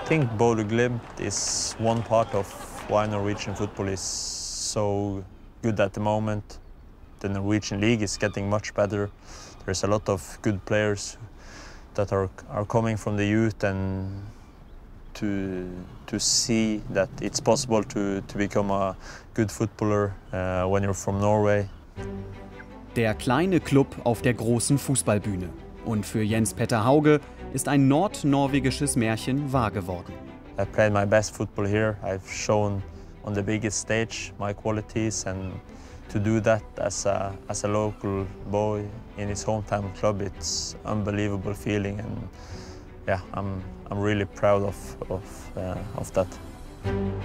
think Bodø Glimt is one part of why Norwegian football is so good at the moment. The Norwegian league is getting much better. There's a lot of good players that are coming from the youth, and to see that it's possible to become a good footballer when you're from Norway. Der kleine Club auf der großen Fußballbühne. Und für Jens-Petter Hauge ist ein nordnorwegisches Märchen wahr geworden. I played my best football here. I've shown on the biggest stage my qualities, and to do that as a local boy in his hometown club, it's unbelievable feeling, and yeah, I'm really proud of that.